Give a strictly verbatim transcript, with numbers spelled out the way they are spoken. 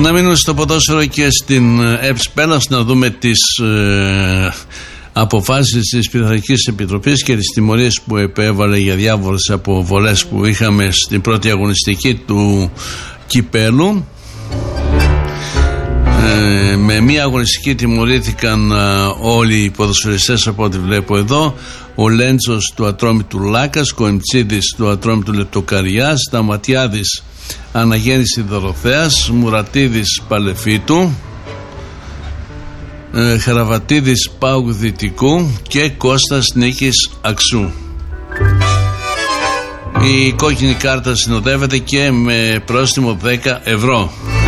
Να μείνουμε στο ποδόσφαιρο και στην ΕΠΣ Πέλας, να δούμε τις ε, αποφάσεις της Πειθαρχικής Επιτροπής και τις τιμωρίες που επέβαλε για διάφορες αποβολές που είχαμε στην πρώτη αγωνιστική του κυπέλου. Ε, με μία αγωνιστική τιμωρήθηκαν ε, όλοι οι ποδοσφαιριστές από ό,τι βλέπω εδώ. Ο Λέντσος του Ατρόμητου Λάκας, Κοεμτσίδης του Ατρόμητου Λεπτοκαριάς, Σταματιάδης Αναγέννηση Δωροθέας, Μουρατίδης Παλεφίτου, ε, Χαραβατίδης Πάουκ Δυτικού και Κώστας Νίκης Αξού. Η κόκκινη κάρτα συνοδεύεται και με πρόστιμο δέκα ευρώ.